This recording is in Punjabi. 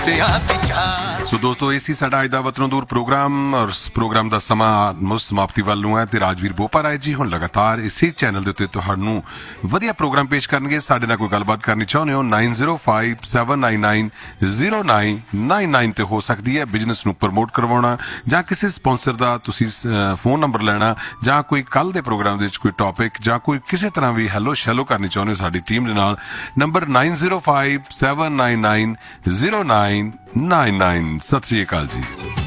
ਸੋ ਦੋਸਤੋ, ਇਹ ਸੀ ਸਾਡਾ ਅੱਜ ਦਾ ਵਤਨੋਂ ਦੂਰ ਪ੍ਰੋਗਰਾਮ ਔਰ ਇਸ ਪ੍ਰੋਗਰਾਮ ਦਾ ਸਮਾਂ ਆਲਮੋਸਟ ਸਮਾਪਤੀ ਵੱਲ ਨੂੰ ਹੈ ਤੇ ਰਾਜਵੀਰ ਬੋਪਾ ਰਾਏ ਜੀ ਹੁਣ ਲਗਾਤਾਰ ਇਸੇ ਚੈਨਲ ਦੇ ਉੱਤੇ ਤੁਹਾਨੂੰ ਵਧੀਆ ਪ੍ਰੋਗਰਾਮ ਪੇਸ਼ ਕਰਨਗੇ। ਸਾਡੇ ਨਾਲ ਕੋਈ ਗੱਲਬਾਤ ਕਰਨੀ ਚਾਹੁੰਦੇ ਹੋ 9057990999 ਤੇ ਹੋ ਸਕਦੀ ਹੈ ਬਿਜ਼ਨਸ ਨੂੰ ਪ੍ਰਮੋਟ ਕਰਵਾਉਣਾ ਜਾਂ ਕਿਸੇ ਸਪਾਂਸਰ ਦਾ ਤੁਸੀਂ ਫੋਨ ਨੰਬਰ ਲੈਣਾ ਜਾਂ ਕੋਈ ਕੱਲ ਦੇ ਪ੍ਰੋਗਰਾਮ ਦੇ ਵਿੱਚ ਕੋਈ ਟੌਪਿਕ ਜਾਂ ਕੋਈ ਕਿਸੇ ਤਰ੍ਹਾਂ ਵੀ ਹੈਲੋ ਸ਼ੈਲੋ ਕਰਨੀ ਚਾਹੁੰਦੇ ਹੋ ਸਾਡੀ ਟੀਮ ਦੇ ਨਾਲ, ਨੰਬਰ 9057990999। ਸਤਿ ਸ਼੍ਰੀ ਅਕਾਲ ਜੀ।